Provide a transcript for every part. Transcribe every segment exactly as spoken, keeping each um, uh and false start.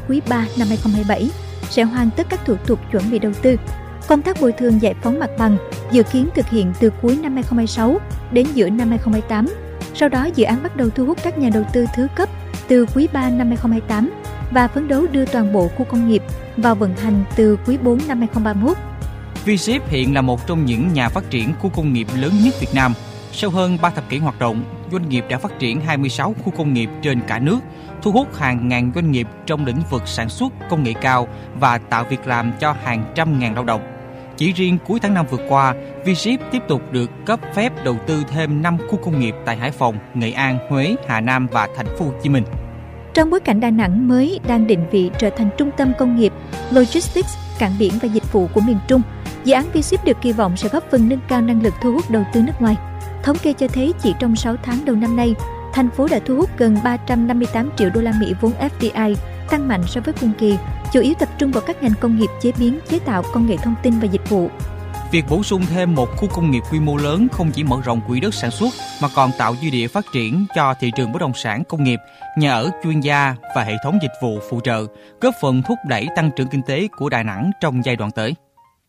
quý ba năm hai không hai bảy sẽ hoàn tất các thủ tục chuẩn bị đầu tư. Công tác bồi thường giải phóng mặt bằng dự kiến thực hiện từ cuối năm hai không hai sáu đến giữa năm hai không hai tám. Sau đó dự án bắt đầu thu hút các nhà đầu tư thứ cấp từ quý ba năm hai không hai tám và phấn đấu đưa toàn bộ khu công nghiệp vào vận hành từ quý bốn năm hai không ba mốt. V-Ship hiện là một trong những nhà phát triển khu công nghiệp lớn nhất Việt Nam. Sau hơn ba thập kỷ hoạt động, doanh nghiệp đã phát triển hai mươi sáu khu công nghiệp trên cả nước, thu hút hàng ngàn doanh nghiệp trong lĩnh vực sản xuất công nghệ cao và tạo việc làm cho hàng trăm ngàn lao động. Chỉ riêng cuối tháng năm vừa qua, V-Ship tiếp tục được cấp phép đầu tư thêm năm khu công nghiệp tại Hải Phòng, Nghệ An, Huế, Hà Nam và Thành phố Hồ Chí Minh. Trong bối cảnh Đà Nẵng mới đang định vị trở thành trung tâm công nghiệp, logistics, cảng biển và dịch vụ của miền Trung, dự án V-Ship được kỳ vọng sẽ góp phần nâng cao năng lực thu hút đầu tư nước ngoài. Thống kê cho thấy chỉ trong sáu tháng đầu năm nay, thành phố đã thu hút gần ba trăm năm mươi tám triệu đô la Mỹ vốn ép đê i, tăng mạnh so với cùng kỳ, chủ yếu tập trung vào các ngành công nghiệp chế biến, chế tạo, công nghệ thông tin và dịch vụ. Việc bổ sung thêm một khu công nghiệp quy mô lớn không chỉ mở rộng quỹ đất sản xuất mà còn tạo dư địa phát triển cho thị trường bất động sản công nghiệp, nhà ở chuyên gia và hệ thống dịch vụ phụ trợ, góp phần thúc đẩy tăng trưởng kinh tế của Đà Nẵng trong giai đoạn tới.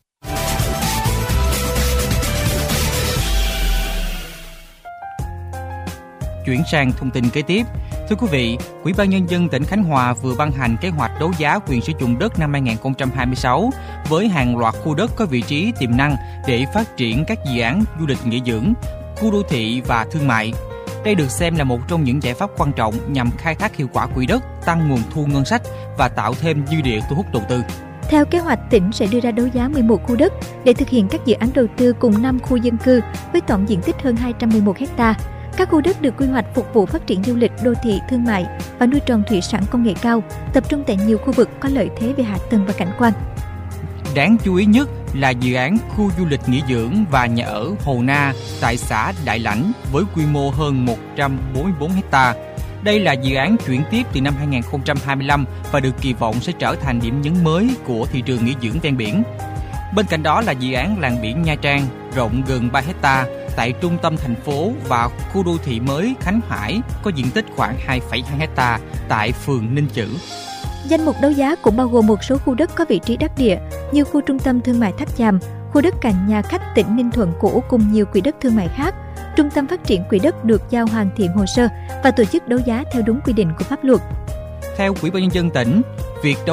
Chuyển sang thông tin kế tiếp. Thưa quý vị, Ủy ban Nhân dân tỉnh Khánh Hòa vừa ban hành kế hoạch đấu giá quyền sử dụng đất năm hai không hai sáu với hàng loạt khu đất có vị trí tiềm năng để phát triển các dự án du lịch nghỉ dưỡng, khu đô thị và thương mại. Đây được xem là một trong những giải pháp quan trọng nhằm khai thác hiệu quả quỹ đất, tăng nguồn thu ngân sách và tạo thêm dư địa thu hút đầu tư. Theo kế hoạch, tỉnh sẽ đưa ra đấu giá mười một khu đất để thực hiện các dự án đầu tư cùng năm khu dân cư với tổng diện tích hơn hai trăm mười một héc ta. Các khu đất được quy hoạch phục vụ phát triển du lịch, đô thị, thương mại và nuôi trồng thủy sản công nghệ cao, tập trung tại nhiều khu vực có lợi thế về hạ tầng và cảnh quan. Đáng chú ý nhất là dự án khu du lịch nghỉ dưỡng và nhà ở Hồ Na tại xã Đại Lãnh với quy mô hơn một trăm bốn mươi bốn héc ta. Đây là dự án chuyển tiếp từ năm hai không hai lăm và được kỳ vọng sẽ trở thành điểm nhấn mới của thị trường nghỉ dưỡng ven biển. Bên cạnh đó là dự án làng biển Nha Trang rộng gần ba héc ta tại trung tâm thành phố và khu đô thị mới Khánh Hải có diện tích khoảng hai phẩy hai héc ta tại phường Ninh Chữ. Danh mục đấu giá cũng bao gồm một số khu đất có vị trí đắc địa như khu trung tâm thương mại Tháp Chàm, khu đất cạnh nhà khách tỉnh Ninh Thuận cũ cùng nhiều quỹ đất thương mại khác. Trung tâm phát triển quỹ đất được giao hoàn thiện hồ sơ và tổ chức đấu giá theo đúng quy định của pháp luật. Theo Ủy ban Nhân dân tỉnh, việc đấu